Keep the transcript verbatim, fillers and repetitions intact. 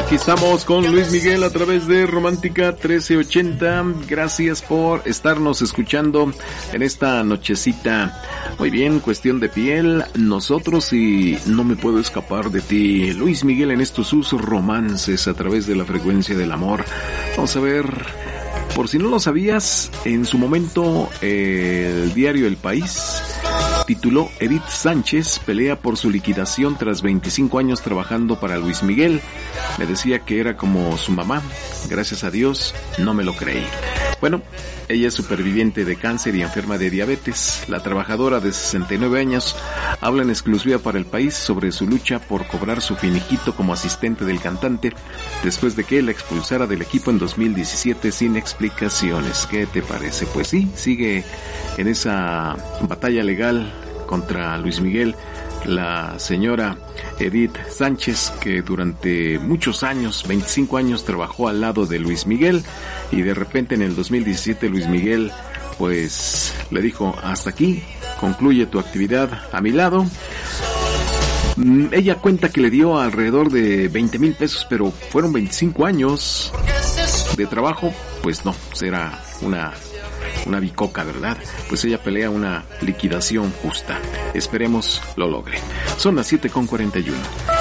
Aquí estamos con Luis Miguel a través de Romántica trece ochenta. Gracias por estarnos escuchando en esta nochecita. Muy bien, cuestión de piel, nosotros y No me puedo escapar de ti. Luis Miguel en estos sus romances a través de la frecuencia del amor. Vamos a ver, por si no lo sabías, en su momento el diario El País tituló Edith Sánchez pelea por su liquidación tras veinticinco años trabajando para Luis Miguel. Me decía que era como su mamá. Gracias a Dios, no me lo creí. Bueno, ella es superviviente de cáncer y enferma de diabetes. La trabajadora de sesenta y nueve años habla en exclusiva para El País sobre su lucha por cobrar su finiquito como asistente del cantante después de que la expulsara del equipo en dos mil diecisiete sin explicaciones. ¿Qué te parece? Pues sí, sigue en esa batalla legal contra Luis Miguel la señora Edith Sánchez, que durante muchos años, veinticinco años, trabajó al lado de Luis Miguel, y de repente en el dos mil diecisiete Luis Miguel pues le dijo: hasta aquí, concluye tu actividad a mi lado. Ella cuenta que le dio alrededor de veinte mil pesos, pero fueron veinticinco años de trabajo. Pues no, será una una bicoca, ¿verdad? Pues ella pelea una liquidación justa. Esperemos lo logre. Son las siete con cuarenta y uno.